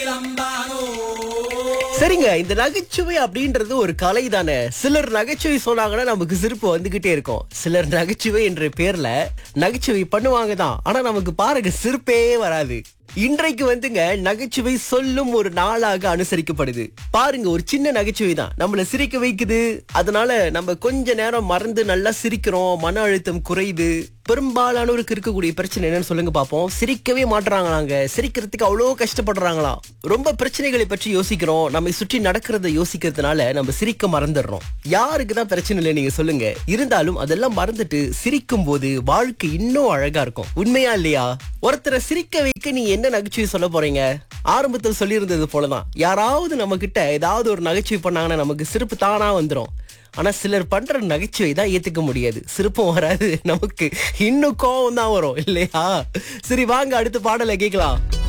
சரிங்க, இந்த நகைச்சுவை அப்படின்றது ஒரு கலை தானே. சிலர் நகைச்சுவை சொன்னாங்கன்னா நமக்கு சிரிப்பு வந்துகிட்டே இருக்கும். சிலர் நகைச்சுவை என்ற பேர்ல நகைச்சுவை பண்ணுவாங்க தான், ஆனா நமக்கு பாருங்க சிரிப்பே வராது. இன்றைக்கு வந்துங்க நகைச்சுவை சொல்லும் ஒரு நாளாக அனுசரிக்கப்படுது. பாருங்க, ஒரு சின்ன நகைச்சுவை தான் நம்மள சிரிக்க வைக்குது. அதனால நம்ம கொஞ்ச நேரம் மறந்து நல்லா சிரிக்கிறோம், மன அழுத்தம் குறையுது. பெரும்பாலானோருக்கு இருக்கக்கூடிய பிரச்சனை என்னன்னு சொல்லுங்க பாப்போம். சிரிக்கவே மாட்றாங்களாங்க. சிரிக்கிறதுக்கு அவ்வளோ கஷ்டப்படுறாங்களாம். ரொம்ப பிரச்சனைகளை பற்றி யோசிக்கிறோம், நம்மை சுற்றி நடக்கிறத யோசிக்கிறதுனால நம்ம சிரிக்க மறந்துடுறோம். யாருக்கு தான் பிரச்சனை இல்லை நீங்க சொல்லுங்க. இருந்தாலும் அதெல்லாம் மறந்துட்டு சிரிக்கும் போது வாழ்க்கை இன்னும் அழகா இருக்கும். உண்மையா இல்லையா? ஒருத்தரை சிரிக்க வைக்க நீ என்ன நகைச்சுவை சொல்ல போறீங்க? ஆரம்பத்தில் சொல்லியிருந்தது போலதான், யாராவது நம்ம கிட்ட ஏதாவது ஒரு நகைச்சுவை பண்ணாங்கன்னா நமக்கு சிரிப்பு தானா வந்துடும். ஆனா சிலர் பண்ற நகைச்சுவை தான் ஏத்துக்க முடியாது. சிரிப்பும் வராது, நமக்கு இன்னும் கோவம் தான் வரும் இல்லையா? சரி, வாங்க அடுத்த பாடலை கேட்கலாம்.